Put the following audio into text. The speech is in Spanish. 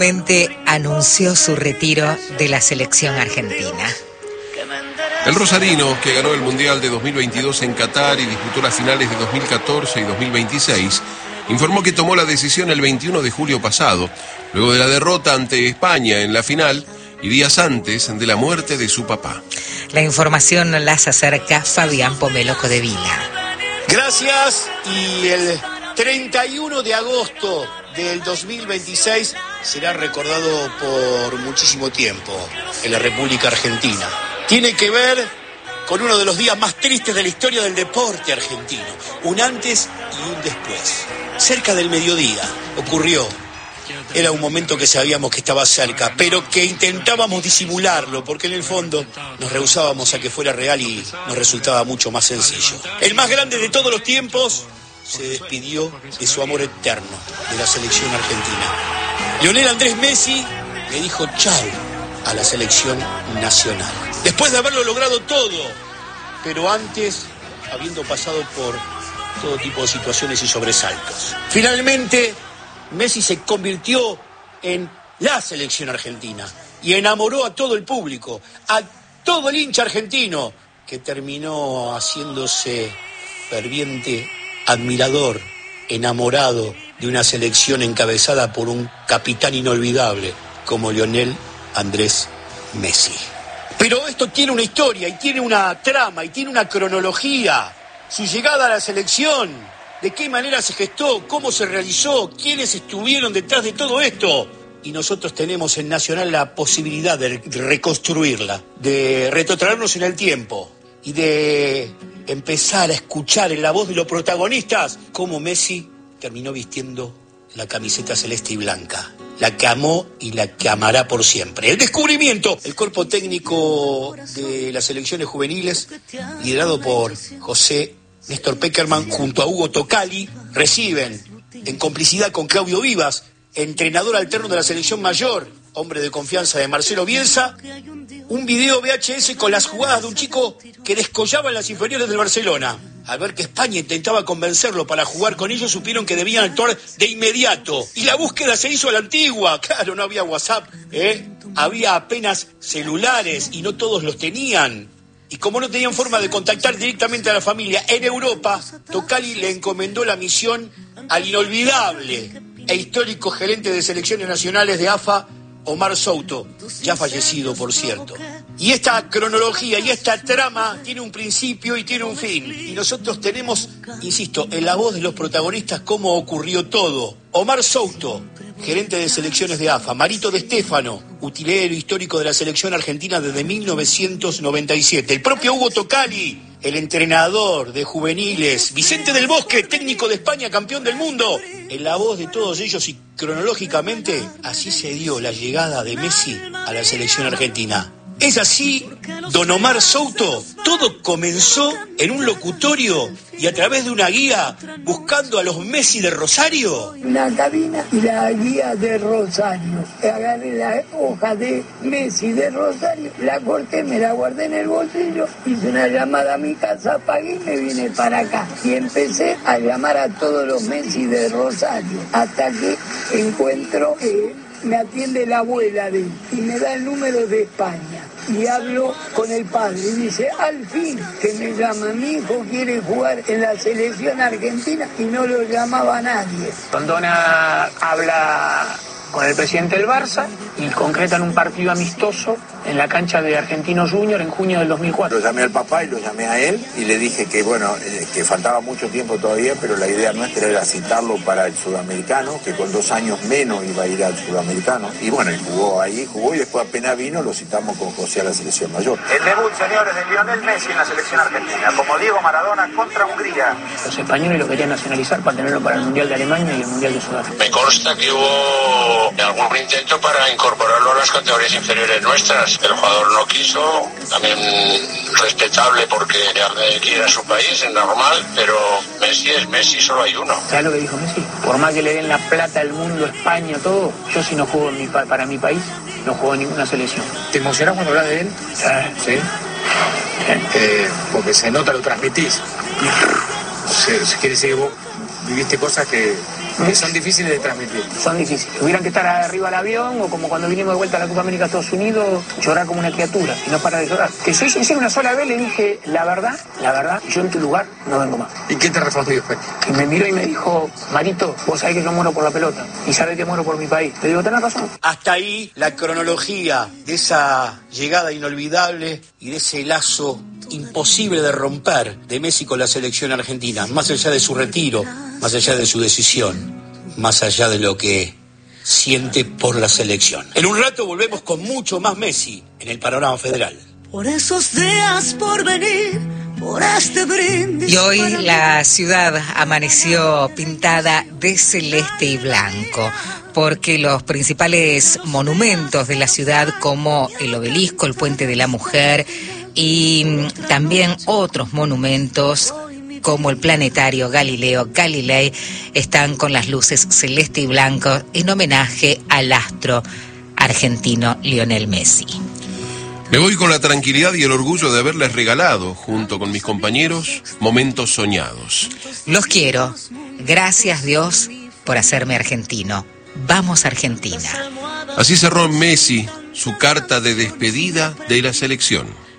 Anunció su retiro de la selección argentina. El rosarino, que ganó el Mundial de 2022 en Qatar y disputó las finales de 2014 y 2026, informó que tomó la decisión el 21 de julio pasado, luego de la derrota ante España en la final y días antes de la muerte de su papá. La información las acerca Fabián Pomelo Codevila. Gracias, y el 31 de agosto del 2026 será recordado por muchísimo tiempo en la República Argentina. Tiene que ver con uno de los días más tristes de la historia del deporte argentino, un antes y un después. Cerca del mediodía ocurrió. Era un momento que sabíamos que estaba cerca, pero que intentábamos disimularlo, porque en el fondo nos rehusábamos a que fuera real y nos resultaba mucho más sencillo. El más grande de todos los tiempos se despidió de su amor eterno, de la selección argentina. Lionel Andrés Messi le dijo chau a la selección nacional. Después de haberlo logrado todo, pero antes habiendo pasado por todo tipo de situaciones y sobresaltos. Finalmente, Messi se convirtió en la selección argentina y enamoró a todo el público, a todo el hincha argentino, que terminó haciéndose ferviente admirador, enamorado de una selección encabezada por un capitán inolvidable como Lionel Andrés Messi. Pero esto tiene una historia y tiene una trama y tiene una cronología. Su llegada a la selección, de qué manera se gestó, cómo se realizó, quiénes estuvieron detrás de todo esto. Y nosotros tenemos en Nacional la posibilidad de reconstruirla, de retrotraernos en el tiempo y de empezar a escuchar en la voz de los protagonistas cómo Messi terminó vistiendo la camiseta celeste y blanca, la que amó y la que amará por siempre. El descubrimiento, el cuerpo técnico de las selecciones juveniles, liderado por José Néstor Peckerman junto a Hugo Tocali, reciben, en complicidad con Claudio Vivas, entrenador alterno de la selección mayor, hombre de confianza de Marcelo Bielsa, un video VHS con las jugadas de un chico que descollaba en las inferiores del Barcelona. Al ver que España intentaba convencerlo para jugar con ellos, supieron que debían actuar de inmediato. Y la búsqueda se hizo a la antigua. Claro, no había WhatsApp, había apenas celulares y no todos los tenían. Y como no tenían forma de contactar directamente a la familia en Europa, Tocali le encomendó la misión al inolvidable e histórico gerente de selecciones nacionales de AFA, Omar Souto, ya fallecido, por cierto. Y esta cronología y esta trama tiene un principio y tiene un fin. Y nosotros tenemos, insisto, en la voz de los protagonistas cómo ocurrió todo. Omar Souto, gerente de selecciones de AFA. Marito de Stefano, utilero histórico de la selección argentina desde 1997. El propio Hugo Tocali, el entrenador de juveniles. Vicente del Bosque, técnico de España, campeón del mundo. En la voz de todos ellos y cronológicamente, así se dio la llegada de Messi a la selección argentina. Es así, don Omar Souto, todo comenzó en un locutorio y a través de una guía buscando a los Messi de Rosario. La cabina y la guía de Rosario. Agarré la hoja de Messi de Rosario, la corté, me la guardé en el bolsillo, hice una llamada a mi casa, pagué y me vine para acá. Y empecé a llamar a todos los Messi de Rosario, hasta que encuentro me atiende la abuela de él y me da el número de España. Y hablo con el padre y dice, al fin que me llama, mi hijo quiere jugar en la selección argentina, y no lo llamaba nadie. Rondona habla con el presidente del Barça y concretan un partido amistoso en la cancha de Argentinos Junior en junio del 2004. Lo llamé al papá y lo llamé a él y le dije que bueno, que faltaba mucho tiempo todavía, pero la idea nuestra era citarlo para el sudamericano, que con 2 años menos iba a ir al sudamericano. Y bueno, él jugó y después apenas vino, lo citamos con José a la selección mayor. El debut, señores, de Lionel Messi en la selección argentina, como Diego Maradona contra Hungría. Los españoles lo querían nacionalizar para tenerlo para el Mundial de Alemania y el Mundial de Sudáfrica. Me consta que hubo algún intento para incorporarlo a las categorías inferiores nuestras. El jugador no quiso, también respetable porque quiere a su país, es normal, pero Messi es Messi, solo hay uno. ¿Sabes lo que dijo Messi? Por más que le den la plata al mundo, España, todo, yo si no juego para mi país, no juego en ninguna selección. ¿Te emocionás cuando hablas de él? Sí. Porque se nota, lo transmitís. Quiere decir que vos viviste cosas que Que son difíciles de transmitir. Son difíciles. Tuvieran que estar arriba del avión o como cuando vinimos de vuelta a la Copa América a Estados Unidos, llorar como una criatura y no parar de llorar. Que soy sincero, una sola vez le dije, la verdad, yo en tu lugar no vengo más. ¿Y qué te respondió después? Y me miró y me dijo, Marito, vos sabés que yo muero por la pelota y sabés que muero por mi país. Le digo, tenés razón. Hasta ahí la cronología de esa llegada inolvidable y de ese lazo imposible de romper de Messi con la selección argentina, más allá de su retiro, más allá de su decisión, más allá de lo que siente por la selección. En un rato volvemos con mucho más Messi en el panorama federal. Por esos días por venir, por este brindis. Y hoy la ciudad amaneció pintada de celeste y blanco, porque los principales monumentos de la ciudad, como el Obelisco, el Puente de la Mujer, y también otros monumentos como el planetario Galileo Galilei, están con las luces celeste y blanco en homenaje al astro argentino Lionel Messi. Me voy con la tranquilidad y el orgullo de haberles regalado, junto con mis compañeros, momentos soñados. Los quiero. Gracias, Dios, por hacerme argentino. Vamos, Argentina. Así cerró Messi su carta de despedida de la selección.